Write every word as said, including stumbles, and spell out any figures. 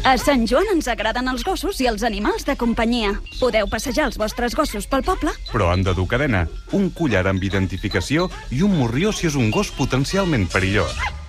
A Sant Joan ens agraden els gossos i els animals de companyia. Podeu passejar els vostres gossos pel poble, però han de dur cadena, un collar amb identificació i un morrió si és un gos potencialment perillós.